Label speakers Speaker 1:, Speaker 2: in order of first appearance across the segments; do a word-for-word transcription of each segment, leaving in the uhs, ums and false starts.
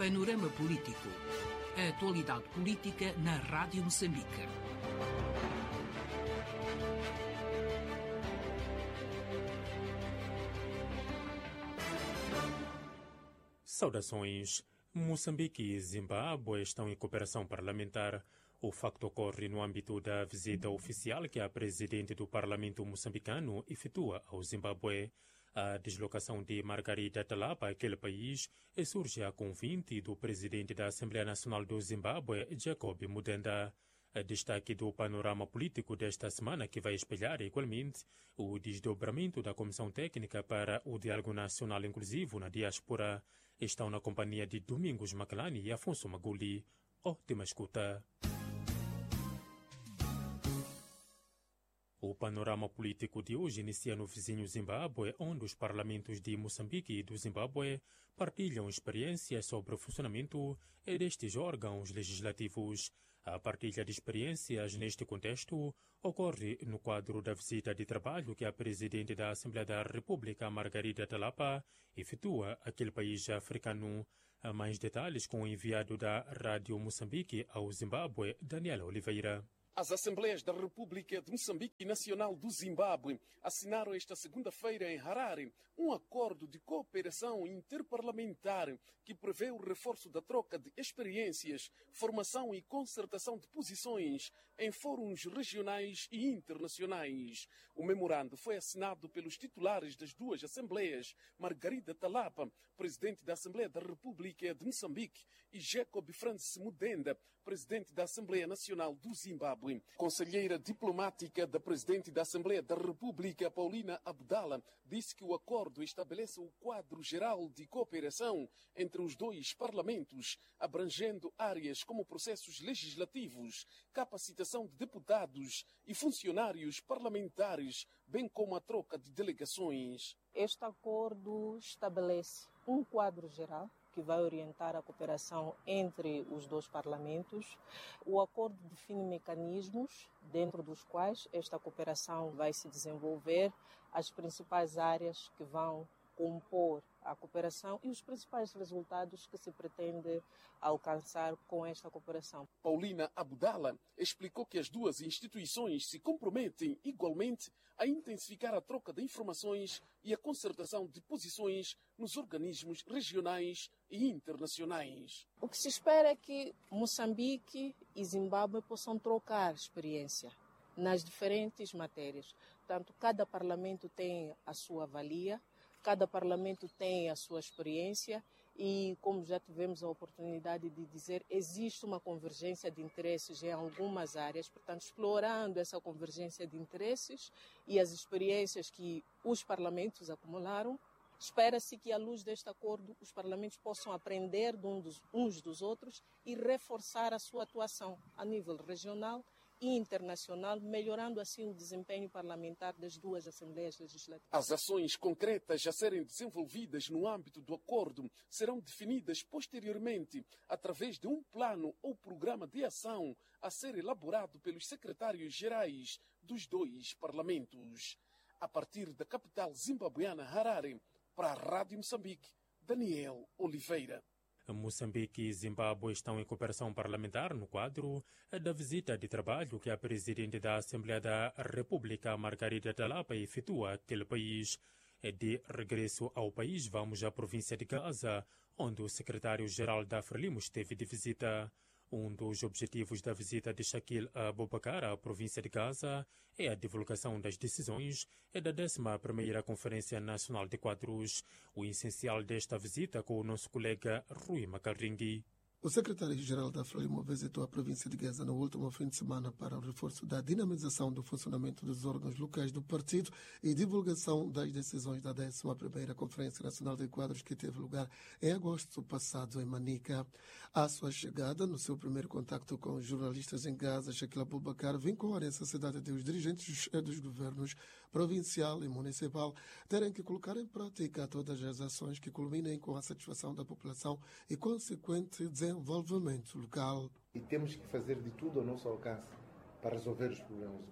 Speaker 1: Panorama Político. A atualidade política na Rádio Moçambique.
Speaker 2: Saudações. Moçambique e Zimbábue estão em cooperação parlamentar. O facto ocorre no âmbito da visita oficial que a presidente do Parlamento moçambicano efetua ao Zimbábue. A deslocação de Margarida Talapa àquele país surge a convite do presidente da Assembleia Nacional do Zimbábue, Jacob Mudenda. Destaque do panorama político desta semana, que vai espelhar igualmente o desdobramento da Comissão Técnica para o Diálogo Nacional Inclusivo na Diáspora. Estão na companhia de Domingos Maclani e Afonso Maguli. Ótima escuta. O panorama político de hoje inicia no vizinho Zimbábue, onde os parlamentos de Moçambique e do Zimbábue partilham experiências sobre o funcionamento destes órgãos legislativos. A partilha de experiências neste contexto ocorre no quadro da visita de trabalho que a presidente da Assembleia da República, Margarida Talapa, efetua àquele país africano. Mais detalhes com o enviado da Rádio Moçambique ao Zimbábue, Daniela Oliveira.
Speaker 3: As Assembleias da República de Moçambique e Nacional do Zimbábue assinaram esta segunda-feira em Harare um acordo de cooperação interparlamentar que prevê o reforço da troca de experiências, formação e concertação de posições em fóruns regionais e internacionais. O memorando foi assinado pelos titulares das duas Assembleias, Margarida Talapa, presidente da Assembleia da República de Moçambique, e Jacob Francis Mudenda, presidente da Assembleia Nacional do Zimbábue. Conselheira diplomática da Presidente da Assembleia da República, Paulina Abdala, disse que o acordo estabelece o quadro geral de cooperação entre os dois parlamentos, abrangendo áreas como processos legislativos, capacitação de deputados e funcionários parlamentares, bem como a troca de delegações.
Speaker 4: Este acordo estabelece um quadro geral que vai orientar a cooperação entre os dois parlamentos. O acordo define mecanismos dentro dos quais esta cooperação vai se desenvolver, as principais áreas que vão compor a cooperação e os principais resultados que se pretende alcançar com esta cooperação.
Speaker 3: Paulina Abdala explicou que as duas instituições se comprometem igualmente a intensificar a troca de informações e a concertação de posições nos organismos regionais e internacionais.
Speaker 4: O que se espera é que Moçambique e Zimbábue possam trocar experiência nas diferentes matérias. Portanto, cada parlamento tem a sua valia, cada parlamento tem a sua experiência e, como já tivemos a oportunidade de dizer, existe uma convergência de interesses em algumas áreas. Portanto, explorando essa convergência de interesses e as experiências que os parlamentos acumularam, espera-se que, à luz deste acordo, os parlamentos possam aprender de um dos, uns dos outros e reforçar a sua atuação a nível regional e internacional, melhorando assim o desempenho parlamentar das duas Assembleias Legislativas.
Speaker 3: As ações concretas a serem desenvolvidas no âmbito do acordo serão definidas posteriormente através de um plano ou programa de ação a ser elaborado pelos secretários-gerais dos dois parlamentos. A partir da capital zimbabueana, Harare, para a Rádio Moçambique, Daniel Oliveira.
Speaker 2: Moçambique e Zimbábue estão em cooperação parlamentar no quadro da visita de trabalho que a presidente da Assembleia da República, Margarida Talapa, efetua àquele país. De regresso ao país, vamos à província de Gaza, onde o secretário-geral da Frelimo esteve de visita. Um dos objetivos da visita de Shakil Abubakar à província de Gaza é a divulgação das decisões da décima primeira Conferência Nacional de Quadros. O essencial desta visita com o nosso colega Rui Macaringui.
Speaker 5: O secretário-geral da Frelimo visitou a província de Gaza no último fim de semana para o reforço da dinamização do funcionamento dos órgãos locais do partido e divulgação das decisões da décima primeira Conferência Nacional de Quadros que teve lugar em agosto passado em Manica. À sua chegada, no seu primeiro contacto com os jornalistas em Gaza, Shakil Abubakar vincou a necessidade de os dirigentes dos governos provincial e municipal terem que colocar em prática todas as ações que culminem com a satisfação da população e consequente desenvolvimento desenvolvimento local.
Speaker 6: E temos que fazer de tudo ao nosso alcance para resolver os problemas do povo.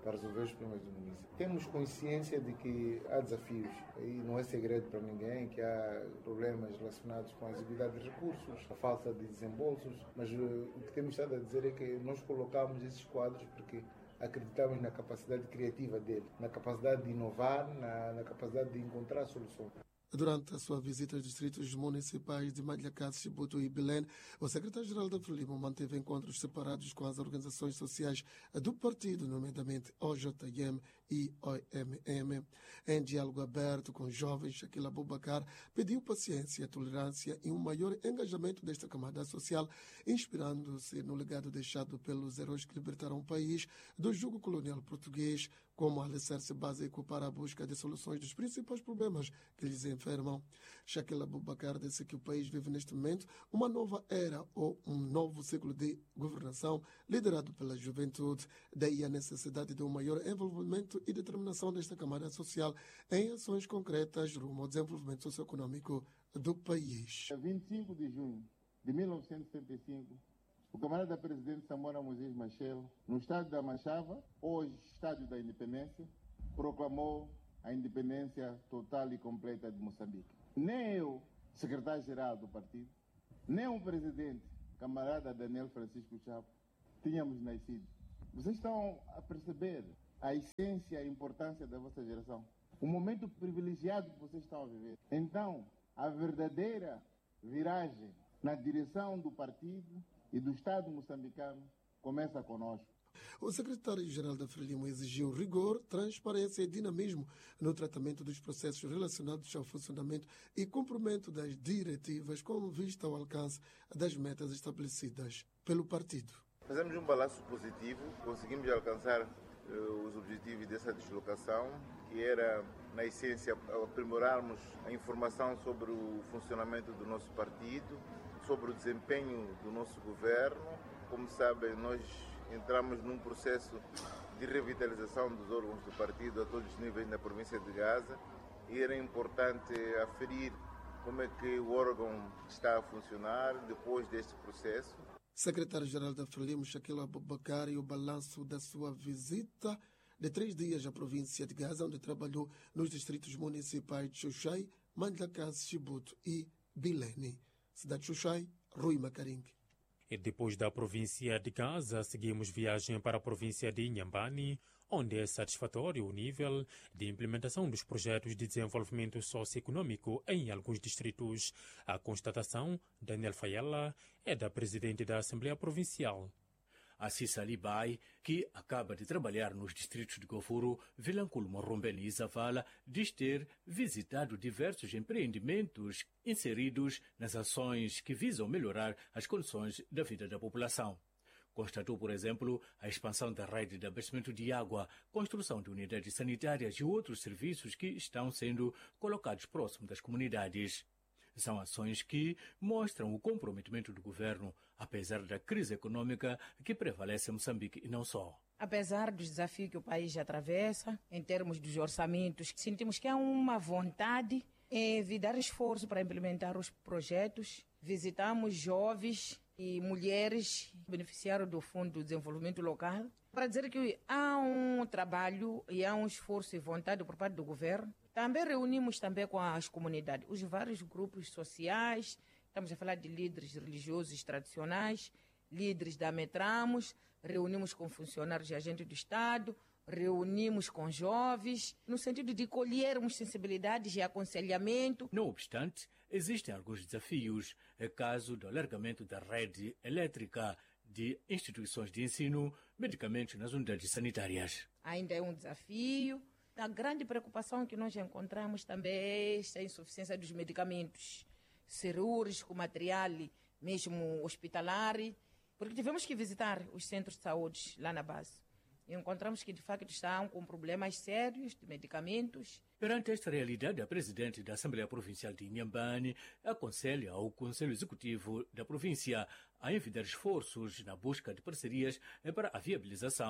Speaker 6: para resolver os problemas do município. Temos consciência de que há desafios, e não é segredo para ninguém que há problemas relacionados com a exiguidade de recursos, a falta de desembolsos, mas uh, o que temos estado a dizer é que nós colocamos esses quadros porque acreditamos na capacidade criativa dele, na capacidade de inovar, na, na capacidade de encontrar soluções.
Speaker 5: Durante a sua visita aos distritos municipais de Malhacate, Chibuto e Belém, o secretário-geral da Frelimo manteve encontros separados com as organizações sociais do partido, nomeadamente O J M e O M M. Em diálogo aberto com jovens, Shaquille Abubakar pediu paciência, tolerância e um maior engajamento desta camada social, inspirando-se no legado deixado pelos heróis que libertaram o país do jugo colonial português, como alicerce básico para a busca de soluções dos principais problemas que lhes enfermam. Shaquille Abubakar disse que o país vive neste momento uma nova era ou um novo ciclo de governação liderado pela juventude. Daí a necessidade de um maior envolvimento e determinação desta camada social em ações concretas rumo ao desenvolvimento socioeconômico do país.
Speaker 7: vinte e cinco de junho de mil novecentos e setenta e cinco, o camarada presidente Samora Moisés Machel, no estádio da Machava, hoje estádio da Independência, proclamou a independência total e completa de Moçambique. Nem eu, secretário-geral do partido, nem o presidente, camarada Daniel Francisco Chapo, tínhamos nascido. Vocês estão a perceber a essência e a importância da vossa geração. O momento privilegiado que vocês estão a viver. Então, a verdadeira viragem na direção do partido e do Estado moçambicano começa conosco.
Speaker 5: O secretário-geral da Frelimo exigiu rigor, transparência e dinamismo no tratamento dos processos relacionados ao funcionamento e cumprimento das diretivas com vista ao alcance das metas estabelecidas pelo partido.
Speaker 8: Fazemos um balanço positivo, conseguimos alcançar uh, os objetivos dessa deslocação, que era, na essência, aprimorarmos a informação sobre o funcionamento do nosso partido, sobre o desempenho do nosso governo. Como sabem, nós entramos num processo de revitalização dos órgãos do partido a todos os níveis na província de Gaza e era importante aferir como é que o órgão está a funcionar depois deste processo.
Speaker 5: Secretário-geral da Frelimo, Shaquille Abubakar, e o balanço da sua visita de três dias à província de Gaza, onde trabalhou nos distritos municipais de Xuxai, Malhacate, Chibuto e Bilene. Cidade de Xuxai, Rui Macaringue.
Speaker 2: E depois da província de Gaza, seguimos viagem para a província de Inhambane, onde é satisfatório o nível de implementação dos projetos de desenvolvimento socioeconômico em alguns distritos. A constatação, Daniel Fayella, é da presidente da Assembleia Provincial.
Speaker 9: A Cissa Libai, que acaba de trabalhar nos distritos de Gofuro, Vilanculo, Morrombeni e Zavala, diz ter visitado diversos empreendimentos inseridos nas ações que visam melhorar as condições da vida da população. Constatou, por exemplo, a expansão da rede de abastecimento de água, construção de unidades sanitárias e outros serviços que estão sendo colocados próximo das comunidades. São ações que mostram o comprometimento do governo, apesar da crise econômica que prevalece em Moçambique e não só.
Speaker 10: Apesar dos desafios que o país atravessa, em termos dos orçamentos, sentimos que há uma vontade de dar esforço para implementar os projetos. Visitamos jovens e mulheres que beneficiaram do Fundo de Desenvolvimento Local, para dizer que há um trabalho e há um esforço e vontade por parte do governo. Também reunimos também com as comunidades, os vários grupos sociais, estamos a falar de líderes religiosos tradicionais, líderes da Metramos, reunimos com funcionários e agentes do Estado, reunimos com jovens, no sentido de colhermos sensibilidades e aconselhamento.
Speaker 9: Não obstante, existem alguns desafios, é caso do alargamento da rede elétrica, de instituições de ensino, medicamentos nas unidades sanitárias.
Speaker 10: Ainda é um desafio. A grande preocupação que nós encontramos também é esta insuficiência dos medicamentos cirúrgico, material, mesmo hospitalar, porque tivemos que visitar os centros de saúde lá na base. E encontramos que, de facto, estão com problemas sérios de medicamentos.
Speaker 9: Perante esta realidade, a presidente da Assembleia Provincial de Inhambane aconselha ao Conselho Executivo da província a envidar esforços na busca de parcerias para a viabilização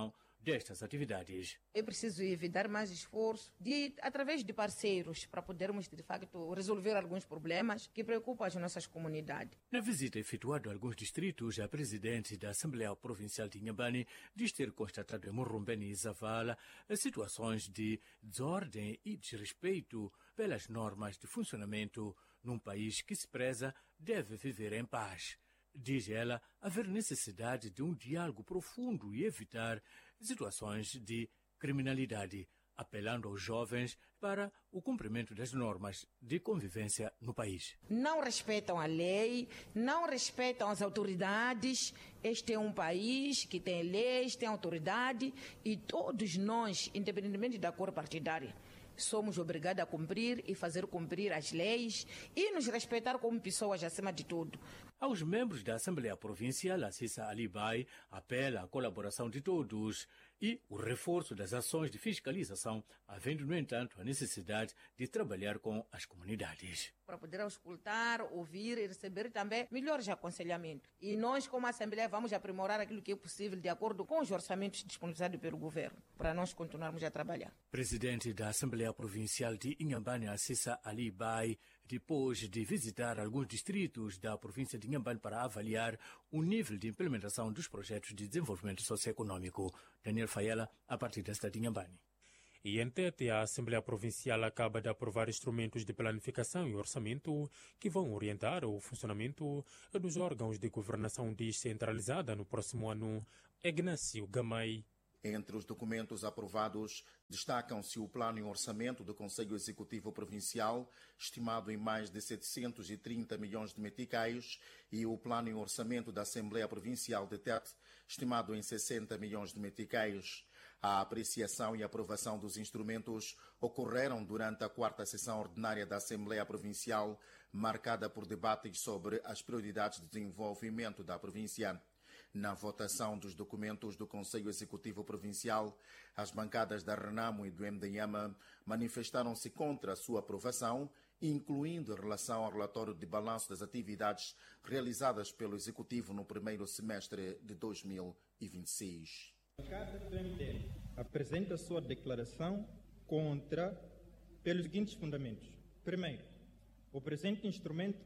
Speaker 9: destas atividades.
Speaker 10: É preciso evitar mais esforço de, através de parceiros para podermos, de facto, resolver alguns problemas que preocupam as nossas comunidades.
Speaker 9: Na visita efetuada a alguns distritos, a presidente da Assembleia Provincial de Inhambane diz ter constatado em Morrombeni e Zavala situações de desordem e desrespeito pelas normas de funcionamento num país que se preza deve viver em paz. Diz ela haver necessidade de um diálogo profundo e evitar situações de criminalidade, apelando aos jovens para o cumprimento das normas de convivência no país.
Speaker 10: Não respeitam a lei, não respeitam as autoridades. Este é um país que tem leis, tem autoridade e todos nós, independentemente da cor partidária, somos obrigados a cumprir e fazer cumprir as leis e nos respeitar como pessoas acima de tudo.
Speaker 9: Aos membros da Assembleia Provincial, a Cissa Alibai apela à colaboração de todos e o reforço das ações de fiscalização, havendo, no entanto, a necessidade de trabalhar com as comunidades.
Speaker 10: Para poder escutar, ouvir e receber também melhores aconselhamentos. E nós, como Assembleia, vamos aprimorar aquilo que é possível de acordo com os orçamentos disponibilizados pelo governo, para nós continuarmos a trabalhar.
Speaker 9: Presidente da Assembleia Provincial de Inhambane, a Cissa Alibai, depois de visitar alguns distritos da província de Inhambane para avaliar o nível de implementação dos projetos de desenvolvimento socioeconômico. Daniel Fayela, a partir da cidade de Inhambane.
Speaker 2: E em Tete, a Assembleia Provincial acaba de aprovar instrumentos de planificação e orçamento que vão orientar o funcionamento dos órgãos de governação descentralizada no próximo ano. Ignácio Gamay.
Speaker 11: Entre os documentos aprovados, destacam-se o Plano e Orçamento do Conselho Executivo Provincial, estimado em mais de setecentos e trinta milhões de meticais, e o Plano e Orçamento da Assembleia Provincial de Tete, estimado em sessenta milhões de meticais. A apreciação e aprovação dos instrumentos ocorreram durante a quarta sessão ordinária da Assembleia Provincial, marcada por debates sobre as prioridades de desenvolvimento da província. Na votação dos documentos do Conselho Executivo Provincial, as bancadas da Renamo e do M D M manifestaram-se contra a sua aprovação, incluindo em relação ao relatório de balanço das atividades realizadas pelo Executivo no primeiro semestre de dois mil e vinte e seis.
Speaker 12: A bancada do M D M apresenta sua declaração contra pelos seguintes fundamentos. Primeiro, o presente instrumento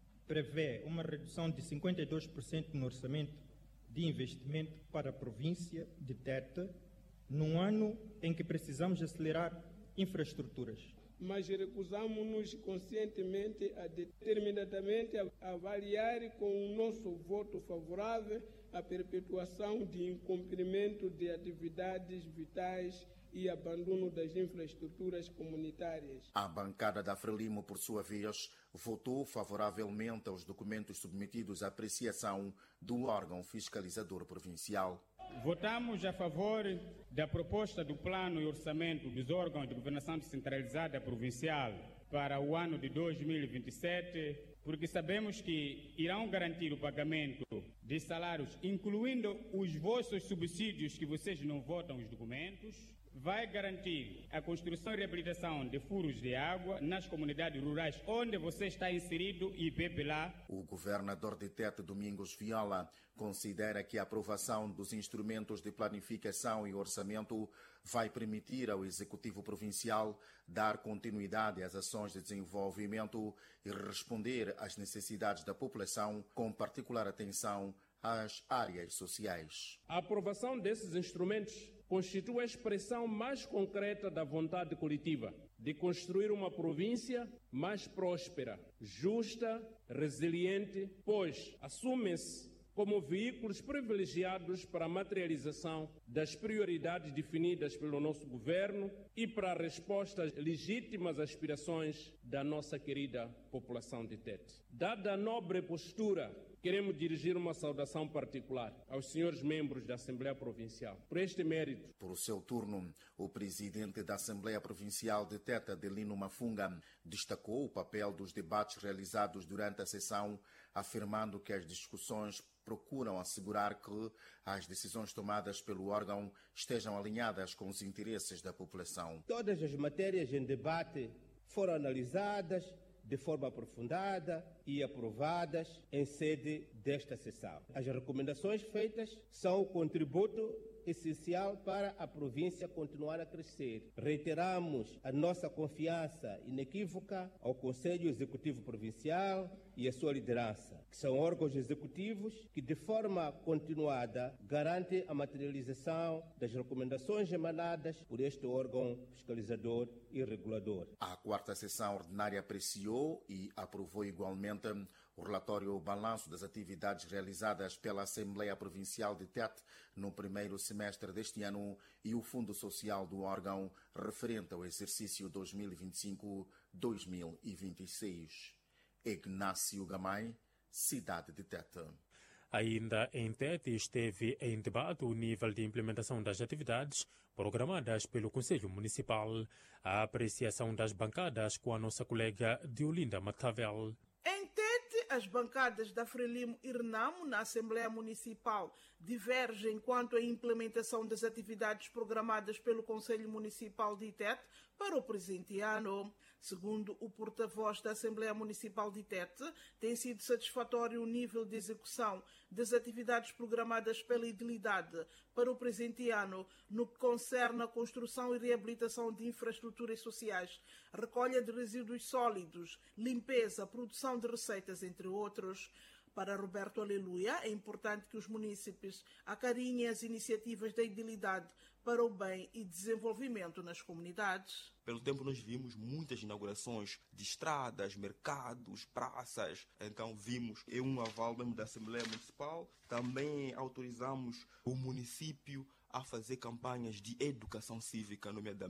Speaker 12: prevê uma redução de cinquenta e dois por cento no orçamento de investimento para a província de Tete, num ano em que precisamos acelerar infraestruturas.
Speaker 13: Mas recusamos-nos conscientemente a determinadamente a avaliar com o nosso voto favorável a perpetuação de incumprimento de atividades vitais e abandono das infraestruturas comunitárias.
Speaker 11: A bancada da Frelimo, por sua vez, votou favoravelmente aos documentos submetidos à apreciação do órgão fiscalizador provincial.
Speaker 14: Votamos a favor da proposta do Plano e Orçamento dos órgãos de governação descentralizada provincial para o ano de dois mil e vinte e sete, porque sabemos que irão garantir o pagamento de salários, incluindo os vossos subsídios que vocês não votam os documentos. Vai garantir a construção e reabilitação de furos de água nas comunidades rurais onde você está inserido e bebe lá.
Speaker 11: O governador de Tete, Domingos Viola, considera que a aprovação dos instrumentos de planificação e orçamento vai permitir ao Executivo Provincial dar continuidade às ações de desenvolvimento e responder às necessidades da população, com particular atenção às áreas sociais.
Speaker 13: A aprovação desses instrumentos constitui a expressão mais concreta da vontade coletiva de construir uma província mais próspera, justa, resiliente, pois assumem-se como veículos privilegiados para a materialização das prioridades definidas pelo nosso governo e para a resposta às legítimas aspirações da nossa querida população de Tete. Dada a nobre postura, queremos dirigir uma saudação particular aos senhores membros da Assembleia Provincial por este mérito.
Speaker 11: Por seu turno, o presidente da Assembleia Provincial de Tete, Adelino Mafunga, destacou o papel dos debates realizados durante a sessão, afirmando que as discussões procuram assegurar que as decisões tomadas pelo órgão estejam alinhadas com os interesses da população.
Speaker 15: Todas as matérias em debate foram analisadas de forma aprofundada e aprovadas em sede desta sessão. As recomendações feitas são o contributo essencial para a província continuar a crescer. Reiteramos a nossa confiança inequívoca ao Conselho Executivo Provincial e a sua liderança, que são órgãos executivos que, de forma continuada, garantem a materialização das recomendações emanadas por este órgão fiscalizador e regulador.
Speaker 11: A quarta sessão ordinária apreciou e aprovou igualmente o relatório Balanço das atividades realizadas pela Assembleia Provincial de Tete no primeiro semestre deste ano e o Fundo Social do órgão referente ao exercício dois mil e vinte e cinco a dois mil e vinte e seis. Ignácio Gamay, cidade de Tete.
Speaker 2: Ainda em Tete esteve em debate o nível de implementação das atividades programadas pelo Conselho Municipal, a apreciação das bancadas com a nossa colega Diolinda Matavel.
Speaker 16: Em Tete, as bancadas da Frelimo e Renamo na Assembleia Municipal divergem quanto à implementação das atividades programadas pelo Conselho Municipal de Tete para o presente ano. Segundo o porta-voz da Assembleia Municipal de Tete, tem sido satisfatório o nível de execução das atividades programadas pela Idilidade para o presente ano, no que concerne a construção e reabilitação de infraestruturas sociais, recolha de resíduos sólidos, limpeza, produção de receitas, entre outros. Para Roberto Aleluia, é importante que os munícipes acarinhem as iniciativas da Idilidade para o bem e desenvolvimento nas comunidades.
Speaker 17: Pelo tempo nós vimos muitas inaugurações de estradas, mercados, praças. Então vimos é um aval mesmo da Assembleia Municipal. Também autorizamos o município a fazer campanhas de educação cívica, nomeadamente